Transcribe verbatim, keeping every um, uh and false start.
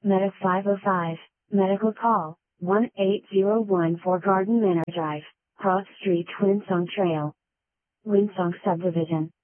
Meta five oh five, medical call, one eight zero one four Garden Manor Drive, Cross Street Winsong Trail. Winsong Subdivision.